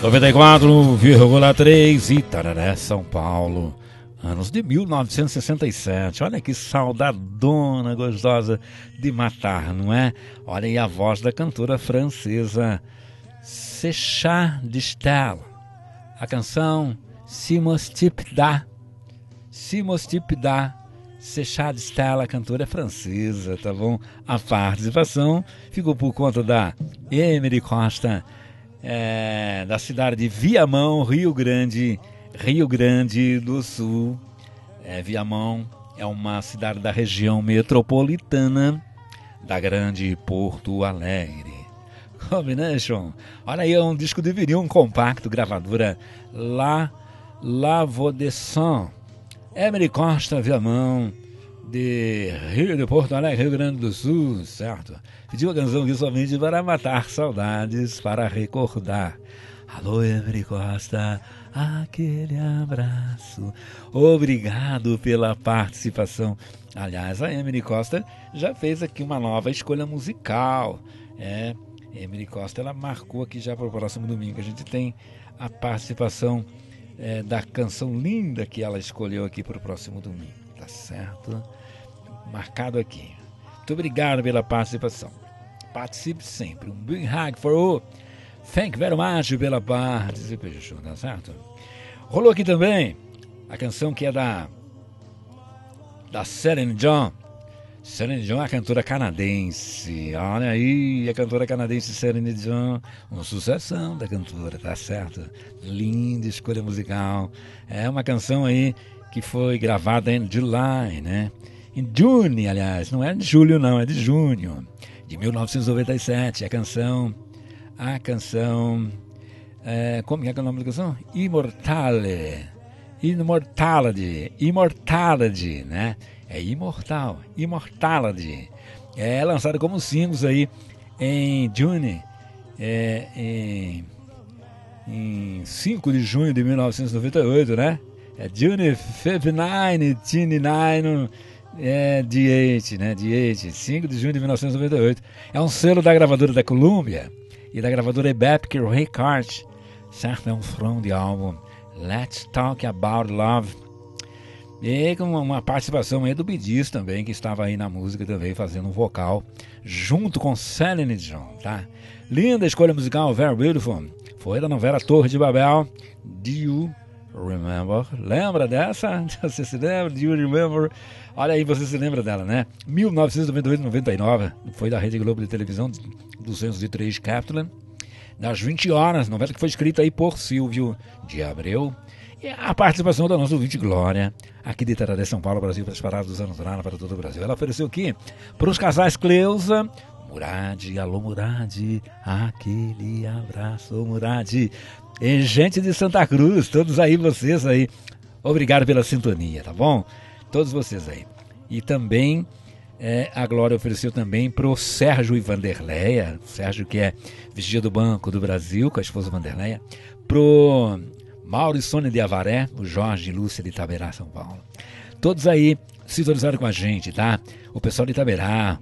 94,3 Itararé, São Paulo, anos de 1967. Olha que saudadona gostosa de matar, não é? Olha aí a voz da cantora francesa Sacha Distel. A canção Si Mos Type Da. Sacha Distel, a cantora francesa, tá bom? A participação ficou por conta da Emily Costa, da cidade de Viamão, Rio Grande do Sul. Viamão é uma cidade da região metropolitana da Grande Porto Alegre. Combination. Olha aí, é um disco de vinil, um compacto, gravadora La Vodesson. Emily Costa, Viamão, de Porto Alegre, Rio Grande do Sul, certo? Pediu a canção aqui somente para matar saudades, para recordar. Alô, Emily Costa, aquele abraço. Obrigado pela participação. Aliás, a Emily Costa já fez aqui uma nova escolha musical. Emily Costa, ela marcou aqui já para o próximo domingo. A gente tem a participação da canção linda que ela escolheu aqui para o próximo domingo. Tá certo? Marcado aqui. Muito obrigado pela participação. Participe sempre. Um big hug for you. Thank you very much pela participação, tá certo? Rolou aqui também a canção que é da Celine Dion. Celine Dion é a cantora canadense. Olha aí, a cantora canadense Celine Dion. Uma sucessão da cantora, tá certo? Linda escolha musical. É uma canção aí que foi gravada em July, né? Em June, aliás, não é de julho não, é de junho de 1997. A canção, como é que é o nome da canção? Immortality, né? É imortal, Immortality. É lançada como singles aí em June, em 5 de junho de 1998, né? É June 59, 28, né? 5 de junho de 1998. É um selo da gravadora da Columbia e da gravadora Epic Records, certo? É um from de álbum Let's Talk About Love. E com uma participação aí do Bee Gees também, que estava aí na música também, fazendo um vocal, junto com Celine Dion, tá? Linda escolha musical, very beautiful. Foi da novela Torre de Babel. Do you remember? Lembra dessa? Você se lembra? Do you remember? Olha aí, você se lembra dela, né? 1998-99, foi da Rede Globo de televisão, 203 Capitol, das 20 horas, novela que foi escrita aí por Silvio de Abreu. E a participação da nossa ouvinte Glória, aqui de Itararé, São Paulo, Brasil, para as paradas dos anos Rana para todo o Brasil. Ela ofereceu aqui para os casais Cleusa, Murad, alô Murad, aquele abraço, Murad. E gente de Santa Cruz, todos aí, vocês aí, obrigado pela sintonia, tá bom? Todos vocês aí. E também a Glória ofereceu também para o Sérgio e Vanderleia, Sérgio que é vigia do Banco do Brasil, com a esposa Vanderleia, pro Mauro e Sônia de Avaré, o Jorge e Lúcia de Itaberá, São Paulo. Todos aí sintonizaram com a gente, tá? O pessoal de Itaberá,